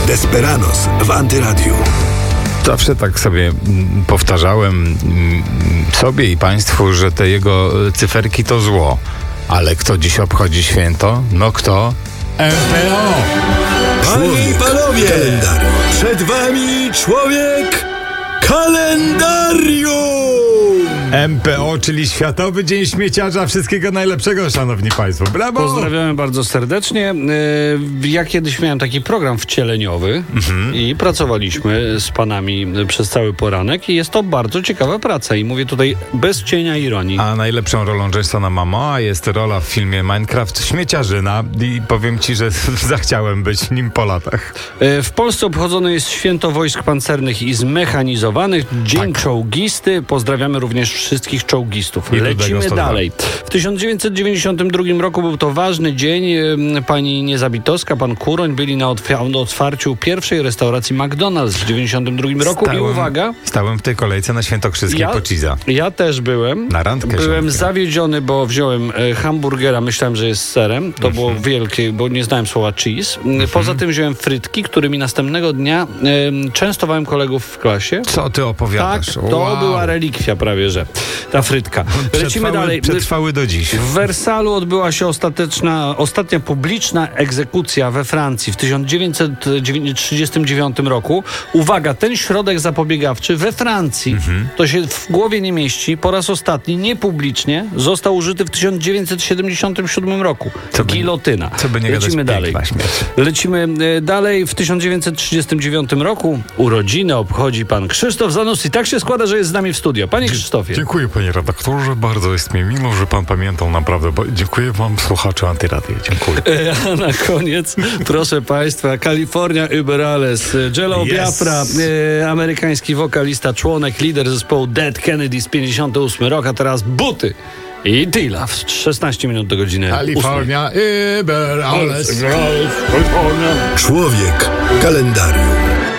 Desperados w Antyradiu. Zawsze tak sobie powtarzałem sobie i państwu, że te jego cyferki to zło. Ale kto dziś obchodzi święto? No kto? MPO! Panie i panowie, kalendarium. Przed wami człowiek kalendarium! MPO, czyli Światowy Dzień Śmieciarza. Wszystkiego najlepszego, szanowni państwo. Brawo! Pozdrawiamy bardzo serdecznie. Ja kiedyś miałem taki program wcieleniowy i pracowaliśmy z panami przez cały poranek i jest to bardzo ciekawa praca i mówię tutaj bez cienia ironii. A najlepszą rolą Jasona Momoa jest rola w filmie Minecraft Śmieciarzyna i powiem ci, że zachciałem być nim po latach. W Polsce obchodzone jest Święto Wojsk Pancernych i Zmechanizowanych, Dzień Czołgisty. Pozdrawiamy również wszystkich czołgistów. Lecimy dalej. W 1992 roku był to ważny dzień. Pani Niezabitowska, pan Kuroń byli na otwarciu pierwszej restauracji McDonald's w 1992 roku. I uwaga. Stałem w tej kolejce na Świętokrzyskiej po cheese'a. Ja też byłem. Na randkę. Byłem zawiedziony, bo wziąłem hamburgera, myślałem, że jest z serem. To było wielkie, bo nie znałem słowa cheese. Poza tym wziąłem frytki, którymi następnego dnia częstowałem kolegów w klasie. Co ty opowiadasz? Tak, to była relikwia prawie, że ta frytka. Lecimy dalej. Przetrwały do dziś. W Wersalu odbyła się ostatnia publiczna egzekucja we Francji w 1939 roku. Uwaga, ten środek zapobiegawczy we Francji, to się w głowie nie mieści, po raz ostatni niepublicznie został użyty w 1977 roku. Gilotyna. Lecimy dalej. Lecimy dalej. W 1939 roku urodziny obchodzi pan Krzysztof Zanussi. Tak się składa, że jest z nami w studio. Panie Krzysztofie. Dziękuję, panie redaktorze. Bardzo jest mi miło, że pan pamiętał naprawdę. Dziękuję wam, słuchacze Antyradia. Dziękuję. A na koniec, proszę państwa, California Über Alles, Jello Biafra, amerykański wokalista, członek, lider zespołu Dead Kennedys, 58 rok, a teraz buty. I Tila w 16 minut do godziny. California Über Alles. Człowiek kalendarium.